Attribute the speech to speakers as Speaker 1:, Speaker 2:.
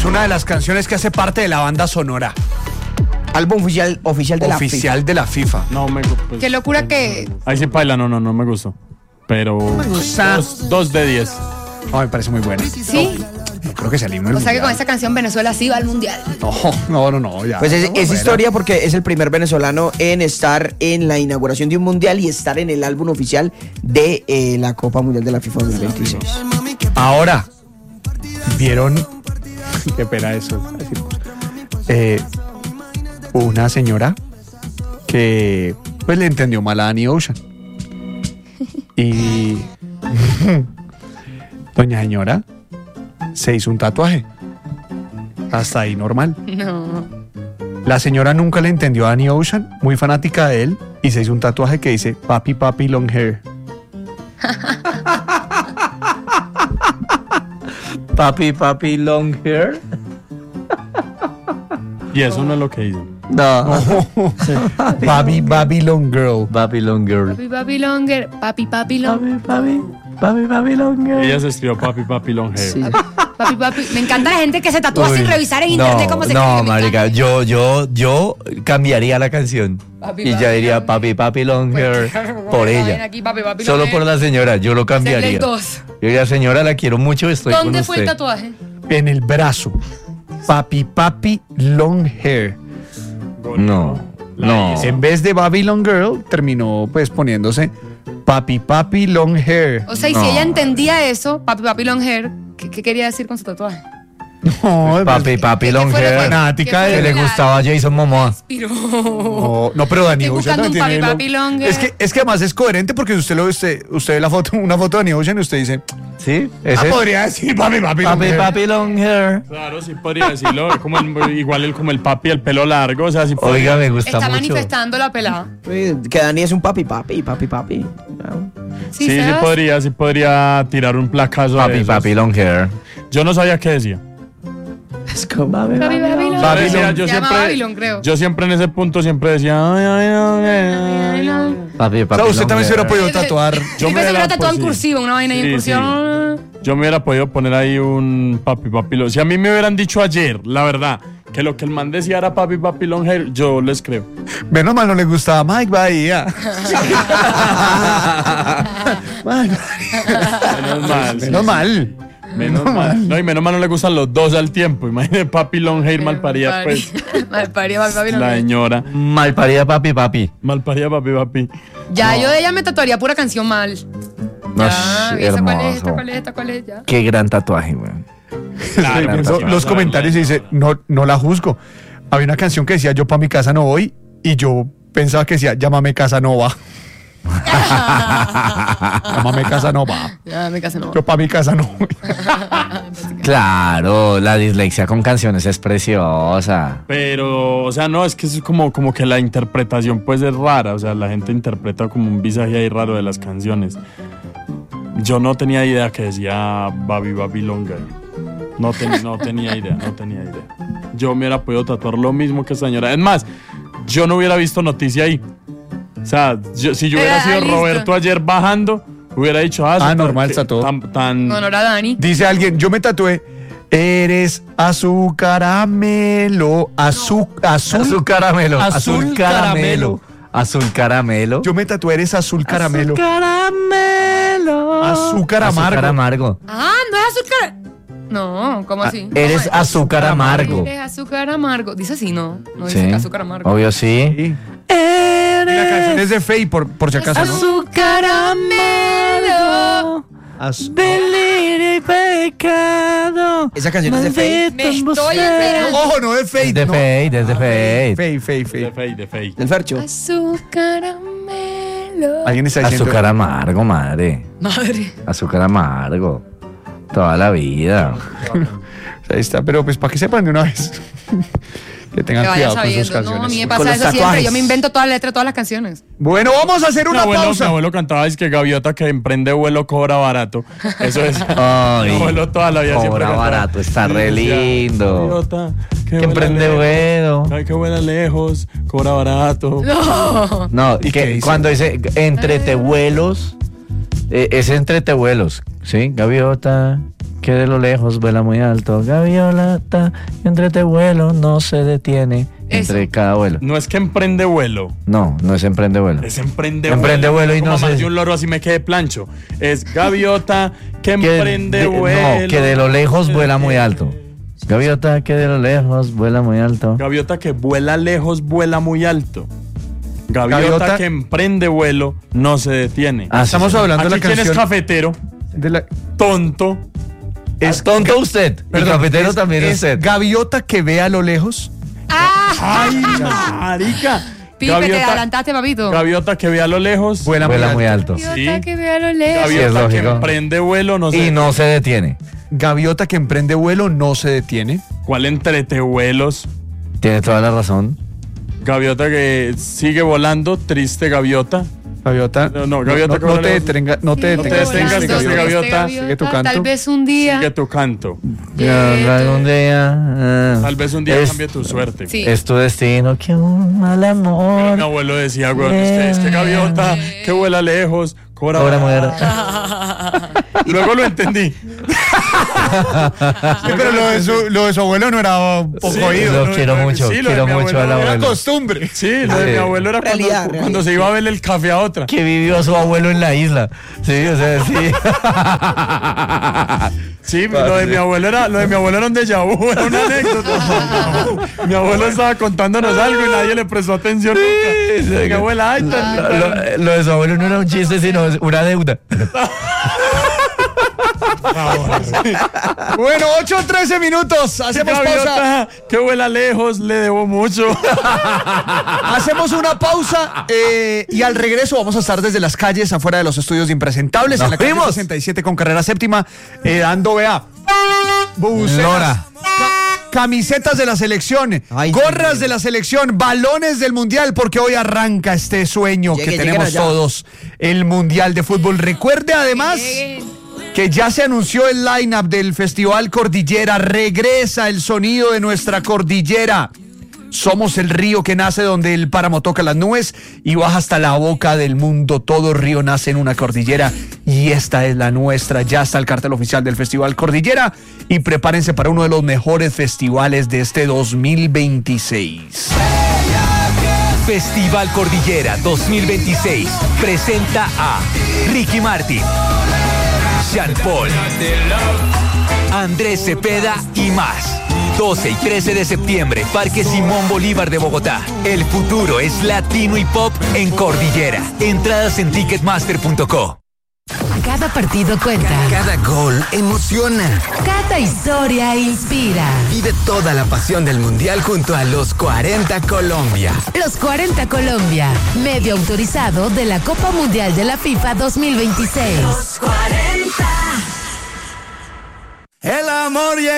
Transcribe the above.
Speaker 1: una de las canciones que hace parte de la banda sonora.
Speaker 2: Álbum oficial de la FIFA.
Speaker 1: Oficial de la FIFA.
Speaker 3: No me pues,
Speaker 4: Qué locura que...
Speaker 3: Ahí sí paila, no me gustó. Pero...
Speaker 1: Me gusta.
Speaker 3: 2 de 10.
Speaker 1: Me parece muy buena.
Speaker 4: Sí.
Speaker 1: No creo que sea el himno del
Speaker 4: O sea que con
Speaker 1: mundial.
Speaker 4: esta canción Venezuela sí va al mundial.
Speaker 1: No, ya.
Speaker 2: Pues es
Speaker 1: Bueno.
Speaker 2: historia porque es el primer venezolano en estar en la inauguración de un mundial y estar en el álbum oficial de la Copa Mundial de la FIFA 2026.
Speaker 1: Ahora, ¿vieron? Qué pena eso. Una señora que pues le entendió mal a Danny Ocean. Y doña señora se hizo un tatuaje. Hasta ahí normal.
Speaker 4: No.
Speaker 1: La señora nunca le entendió a Danny Ocean, muy fanática de él, y se hizo un tatuaje que dice Papi, papi, long hair.
Speaker 5: Papi, papi, long hair.
Speaker 3: Y eso no es lo que dicen.
Speaker 5: No.
Speaker 1: Baby, baby, long girl.
Speaker 5: Papi, long girl.
Speaker 4: Papi, papi, longer. Papi, papi, long.
Speaker 5: Papi, papi, long hair.
Speaker 3: Ella se escribió papi, long hair.
Speaker 5: Sí.
Speaker 4: Papi, papi. Me encanta la gente que se tatúa
Speaker 5: Uy,
Speaker 4: sin revisar en internet cómo se
Speaker 5: no,
Speaker 4: escribe. Me
Speaker 5: marica,
Speaker 4: encanta.
Speaker 5: yo cambiaría la canción.
Speaker 4: Papi,
Speaker 5: Y
Speaker 4: papi,
Speaker 5: ya diría
Speaker 4: long
Speaker 5: papi, papi, long hair por
Speaker 4: Ven
Speaker 5: ella.
Speaker 4: aquí, papi, papi,
Speaker 5: Solo
Speaker 4: long
Speaker 5: por
Speaker 4: hair.
Speaker 5: la señora, yo lo cambiaría.
Speaker 4: Play
Speaker 5: Yo
Speaker 4: 2.
Speaker 5: diría, señora, la quiero mucho, estoy con
Speaker 4: ¿Dónde
Speaker 5: usted.
Speaker 4: fue el tatuaje?
Speaker 1: En el brazo. Papi, papi, long hair.
Speaker 5: No.
Speaker 1: En vez de Babylon Girl, terminó pues poniéndose Papi, papi, long hair.
Speaker 4: O sea, y si ella entendía eso, papi, papi, long hair, ¿qué quería decir con su tatuaje?
Speaker 1: No,
Speaker 5: Papi, papi, long
Speaker 4: fue lo
Speaker 5: hair.
Speaker 4: que-
Speaker 1: fanática
Speaker 4: ¿Qué
Speaker 5: Que
Speaker 4: fue?
Speaker 5: le gustaba a Jason Momoa.
Speaker 1: No, pero Danny
Speaker 4: Estoy
Speaker 1: Ocean
Speaker 4: buscando un
Speaker 1: también tiene
Speaker 4: papi, papi, long hair.
Speaker 1: es que además es coherente porque usted ve la foto, una foto de Danny Ocean y usted dice,
Speaker 5: ¿Sí? ¿Ese?
Speaker 1: podría decir papi, papi, long
Speaker 5: Papi,
Speaker 1: hair.
Speaker 5: papi, long hair.
Speaker 3: Claro, sí podría decirlo. Como como el papi, el pelo largo. O sea, sí podría.
Speaker 5: Oiga, me gusta
Speaker 4: Está
Speaker 5: mucho.
Speaker 4: manifestando la pelada.
Speaker 2: Que Dani es un papi. Claro.
Speaker 4: Sí,
Speaker 3: Sí,
Speaker 4: ¿sabes?
Speaker 3: sí podría tirar un placazo de
Speaker 5: Papi,
Speaker 3: esos.
Speaker 5: papi, long hair.
Speaker 3: Yo no sabía qué decía.
Speaker 2: Es como
Speaker 4: Papi, papi, long
Speaker 3: Babylon.
Speaker 4: hair.
Speaker 3: Yo
Speaker 4: Se llama
Speaker 3: siempre-
Speaker 4: Babylon, creo.
Speaker 3: Yo siempre en ese punto siempre decía.
Speaker 5: Papi,
Speaker 1: O
Speaker 5: papi,
Speaker 1: sea, usted
Speaker 5: long
Speaker 1: también se hubiera
Speaker 5: hair.
Speaker 1: podido tatuar.
Speaker 3: Yo
Speaker 4: Yo
Speaker 3: me
Speaker 4: pensé que
Speaker 3: la-
Speaker 4: era tatuado en
Speaker 3: pues,
Speaker 4: cursiva, una vaina ahí en
Speaker 3: Sí,
Speaker 4: cursiva.
Speaker 3: Yo me hubiera podido poner ahí un papi, papi. Si a mí me hubieran dicho ayer, la verdad, que lo que el man decía era papi, papi, long hair, yo les creo.
Speaker 1: Menos mal no le gustaba Mike Bahía.
Speaker 3: Menos mal.
Speaker 1: Menos mal.
Speaker 3: Menos mal. No, y menos mal no le gustan los dos al tiempo. Imagínate papi, long hair, malparida, pues.
Speaker 4: Malparida, papi, papi, long
Speaker 3: La
Speaker 4: hair.
Speaker 3: señora.
Speaker 5: Malparida, papi, papi.
Speaker 3: Malparida, papi, papi.
Speaker 4: Ya, yo de ella me tatuaría pura canción mal.
Speaker 5: No,
Speaker 4: Ya,
Speaker 5: es
Speaker 4: ¿esa cuál es? ¿Esta
Speaker 5: hermoso.
Speaker 4: cuál es? ¿Esta cuál es? Ya.
Speaker 5: Qué gran tatuaje, weón.
Speaker 1: Pienso los comentarios y dice, no la juzgo. Había una canción que decía, yo pa' mi casa no voy, y yo pensaba que decía, llámame Casanova. Llámame Casanova.
Speaker 4: Ya, me casé, no.
Speaker 1: Yo pa' mi casa no voy.
Speaker 5: Claro, la dislexia con canciones es preciosa.
Speaker 3: Pero, o sea, no, es que es como que la interpretación pues es rara. O sea, la gente interpreta como un visaje ahí raro de las canciones. Yo no tenía idea que decía Babi Babi Longa. No tenía idea. Yo me hubiera podido tatuar lo mismo que esta señora. Es más, yo no hubiera visto noticia ahí. O sea, si yo hubiera sido
Speaker 4: listo.
Speaker 3: Roberto ayer bajando, hubiera dicho,
Speaker 1: normal,
Speaker 3: que-
Speaker 1: está todo.
Speaker 3: tan
Speaker 4: No, no era Dani.
Speaker 1: Dice alguien, yo me tatué, eres azul caramelo, azul
Speaker 5: Azul caramelo.
Speaker 1: Yo me tatué, eres azul caramelo.
Speaker 5: Caramelo.
Speaker 1: Azúcar
Speaker 5: Azúcar
Speaker 1: amargo.
Speaker 5: amargo.
Speaker 4: Ah, no es azúcar. No, ¿cómo así?
Speaker 5: Eres azúcar amargo.
Speaker 4: Eres azúcar amargo. Dice así, no. No dice
Speaker 5: Sí.
Speaker 4: que azúcar amargo.
Speaker 5: Obvio sí.
Speaker 1: Sí. Y la canción es de Faye, por si acaso, ¿no?
Speaker 4: Azúcar amargo.
Speaker 5: Delirio y pecado.
Speaker 2: Esa canción es de Faye.
Speaker 4: Me estoy esperando.
Speaker 1: Ojo, no de Faye.
Speaker 5: Desde
Speaker 1: no.
Speaker 5: Fate, desde Fate.
Speaker 1: Faye.
Speaker 3: de fey.
Speaker 2: Del Fercho.
Speaker 4: Azúcar amargo.
Speaker 1: Alguien está diciendo.
Speaker 5: Azúcar amargo, madre.
Speaker 4: Madre.
Speaker 5: Azúcar amargo. Toda la vida.
Speaker 1: Ahí está, pero pues para que sepan de una vez. Que tengan
Speaker 4: Que vayan
Speaker 1: cuidado con sus
Speaker 4: sabiendo. No, a mí me
Speaker 1: canciones.
Speaker 2: Con
Speaker 4: pasa
Speaker 2: los
Speaker 4: eso siempre.
Speaker 2: tatuajes.
Speaker 4: Yo me invento toda la letra de todas las canciones.
Speaker 1: Bueno, vamos a hacer
Speaker 3: Mi
Speaker 1: una
Speaker 3: abuelo
Speaker 1: pausa.
Speaker 3: cantaba es que gaviota que emprende vuelo cobra barato. Eso es.
Speaker 5: Ay,
Speaker 3: Mi abuelo toda la vida siempre
Speaker 5: cobra
Speaker 3: cantaba.
Speaker 5: barato, está
Speaker 3: Sí,
Speaker 5: re
Speaker 3: decía,
Speaker 5: lindo.
Speaker 3: gaviota,
Speaker 5: Que
Speaker 3: vuela
Speaker 5: emprende
Speaker 3: lejos.
Speaker 5: vuelo.
Speaker 3: Ay, que vuela lejos, cobra barato.
Speaker 4: No.
Speaker 5: No,
Speaker 1: ¿Y qué
Speaker 5: que
Speaker 1: dice?
Speaker 5: cuando dice entre tehuelos, es entre tehuelos, ¿sí? Gaviota, que que de lo lejos vuela muy alto. Gaviota, entre te vuelo, no se detiene. Entre cada vuelo.
Speaker 3: No es que emprende vuelo.
Speaker 5: No es emprende vuelo.
Speaker 3: Es emprende
Speaker 5: vuelo y
Speaker 3: como
Speaker 5: no
Speaker 3: más
Speaker 5: sé.
Speaker 3: de un loro así me quede plancho. Es gaviota que emprende vuelo.
Speaker 5: No, que de lo lejos vuela muy alto. Gaviota que de lo lejos vuela muy alto.
Speaker 3: Gaviota que vuela lejos, vuela muy alto. Gaviota que emprende vuelo, no se detiene.
Speaker 1: Estamos hablando de la
Speaker 3: Aquí, ¿quién
Speaker 1: canción
Speaker 3: es cafetero? Tonto.
Speaker 5: Es tonto usted. El cafetero también es usted.
Speaker 1: Gaviota que ve a lo lejos.
Speaker 3: ¡Ay, marica!
Speaker 4: Pipe, te adelantaste, papito.
Speaker 3: Gaviota que ve a lo lejos,
Speaker 1: Vuela
Speaker 5: muy alto.
Speaker 4: Gaviota que ve a lo lejos.
Speaker 5: Sí, es
Speaker 3: Gaviota que
Speaker 5: lógico.
Speaker 3: emprende vuelo, no
Speaker 5: Y
Speaker 3: se
Speaker 5: no se detiene.
Speaker 1: Gaviota que emprende vuelo no se detiene.
Speaker 3: ¿Cuál entretevuelos?
Speaker 5: Tiene toda la razón.
Speaker 3: Gaviota que sigue volando, triste gaviota.
Speaker 1: Gaviota.
Speaker 3: Gaviota que
Speaker 1: no
Speaker 3: vuela
Speaker 1: te
Speaker 3: lejos.
Speaker 1: detengas,
Speaker 3: No te detengas,
Speaker 1: triste
Speaker 3: triste gaviota.
Speaker 1: Sigue tu canto.
Speaker 4: Tal vez un día.
Speaker 3: Sigue tu canto.
Speaker 5: Algún día.
Speaker 3: Tal vez un día
Speaker 5: es-
Speaker 3: cambie tu suerte.
Speaker 4: Sí.
Speaker 5: Es tu destino que un mal
Speaker 3: Mi
Speaker 5: amor.
Speaker 3: abuelo decía, güey, es que gaviota que vuela lejos, cobra
Speaker 5: Cobra mujer.
Speaker 3: Luego lo entendí.
Speaker 1: Sí, pero lo de su abuelo no era poco
Speaker 3: Sí,
Speaker 1: oído.
Speaker 5: Lo quiero mucho,
Speaker 3: sí, lo de
Speaker 5: quiero
Speaker 3: mi
Speaker 5: mucho
Speaker 3: abuelo
Speaker 5: al
Speaker 1: Era
Speaker 5: abuelo.
Speaker 1: costumbre.
Speaker 3: Sí, lo de
Speaker 5: Sí.
Speaker 3: mi abuelo era cuando se iba a ver el café a otra.
Speaker 5: Que vivió su abuelo en la isla. Sí, o sea, sí.
Speaker 3: Sí, lo de mi abuelo era un déjà vu, era una anécdota. Mi abuelo estaba contándonos algo y nadie le prestó atención nunca. Mi abuela, ay, tan
Speaker 5: Lo de su abuelo no era un chiste, sino una deuda.
Speaker 1: Bueno, 8:13 minutos. Hacemos pausa.
Speaker 3: gaviota que vuela lejos, le debo mucho.
Speaker 1: Hacemos una pausa y al regreso vamos a estar desde las calles afuera de los estudios de Impresentables
Speaker 5: ¡Nos
Speaker 1: en la calle
Speaker 5: fuimos!
Speaker 1: 67 con carrera séptima dando vea bubucetas,
Speaker 5: Lora.
Speaker 1: camisetas de la selección,
Speaker 2: Ay,
Speaker 1: gorras
Speaker 2: sí.
Speaker 1: de la selección, balones del mundial porque hoy arranca este sueño que
Speaker 2: Lleguen
Speaker 1: tenemos
Speaker 2: allá.
Speaker 1: todos, el mundial de fútbol. Recuerde además que ya se anunció el line-up del Festival Cordillera. Regresa el sonido de nuestra cordillera. Somos el río que nace donde el páramo toca las nubes y baja hasta la boca del mundo. Todo río nace en una cordillera y esta es la nuestra. Ya está el cartel oficial del Festival Cordillera y prepárense para uno de los mejores festivales de este 2026.
Speaker 6: Festival Cordillera 2026 presenta a Ricky Martin, Sean Paul, Andrés Cepeda y más. 12 y 13 de septiembre, Parque Simón Bolívar de Bogotá. El futuro es latino y pop en Cordillera. Entradas en ticketmaster.co.
Speaker 7: Cada partido cuenta.
Speaker 8: Cada gol emociona.
Speaker 7: Cada historia inspira.
Speaker 8: Vive toda la pasión del Mundial junto a los 40 Colombia.
Speaker 7: Los 40 Colombia, medio autorizado de la Copa Mundial de la FIFA 2026.
Speaker 8: El amor llega.